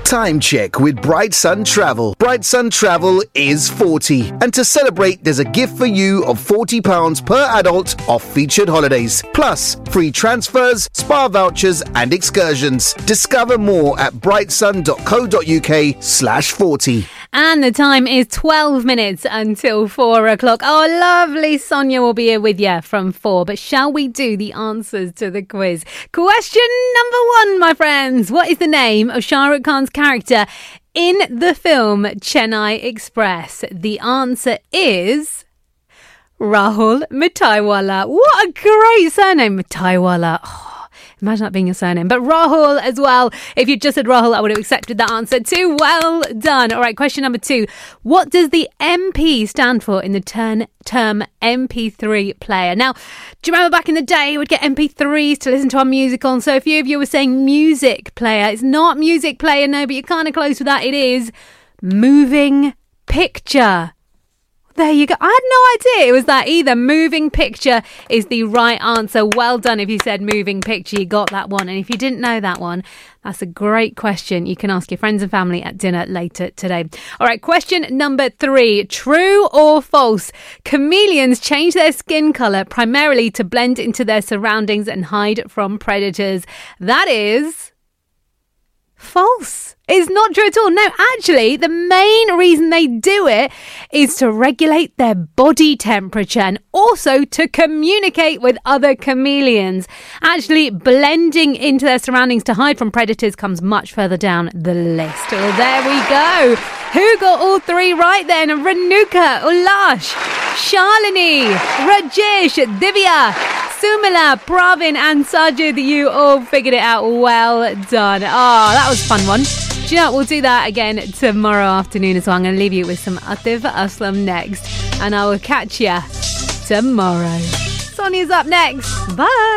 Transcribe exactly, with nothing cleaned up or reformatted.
Time check with Bright Sun Travel. Bright Sun Travel is forty. And to celebrate, there's a gift for you of forty pounds per adult off featured holidays. Plus, free transfers, spa vouchers and excursions. Discover more at brightsun.co.uk slash 40. And the time is twelve minutes until four o'clock. Oh, lovely. Sonia will be here with you from four. But shall we do the answers to the quiz? Question number one, my friends. What is the name of Shah Rukh Khan's character in the film Chennai Express? The answer is Rahul Mithaiwala. What a great surname, Mithaiwala. Oh. Imagine that being your surname. But Rahul as well. If you just said Rahul, I would have accepted that answer too. Well done. All right, question number two. What does the M P stand for in the term, term M P three player? Now, do you remember back in the day you would get M P threes to listen to our music on? So a few of you were saying music player. It's not music player, no, but you're kind of close with that. It is moving picture. There you go. I had no idea it was that either. Moving picture is the right answer. Well done if you said moving picture. You got that one. And if you didn't know that one, that's a great question. You can ask your friends and family at dinner later today. All right, question number three. True or false? Chameleons change their skin colour primarily to blend into their surroundings and hide from predators. That is false. It's not true at all. No, actually, the main reason they do it is to regulate their body temperature and also to communicate with other chameleons. Actually, blending into their surroundings to hide from predators comes much further down the list. Well, there we go. Who got all three right then? Renuka, Ulash, Shalini, Rajesh, Divya, Sumila, Pravin and Sajid, you all figured it out. Well done. Oh, that was a fun one. Do you know what? We'll do that again tomorrow afternoon as well. I'm going to leave you with some Atif Aslam next. And I will catch you tomorrow. Sonia's up next. Bye.